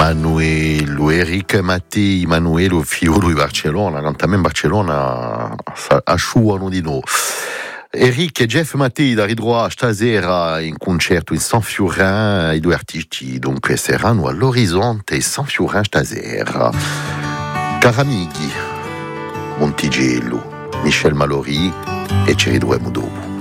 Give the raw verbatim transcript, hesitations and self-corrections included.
Manuelo, Eric Mattei, Manuelo, figlio di Barcellona, cantano in Barcellona, asciugano di nuovo. Eric e Jeff Mattei da ridroit stasera in concerto in San Fiorin, i due artisti dunque saranno all'Orizzonte San Fiorin stasera. Caramighi, Montigello, Michel Mallory e ci ridroiamo dopo.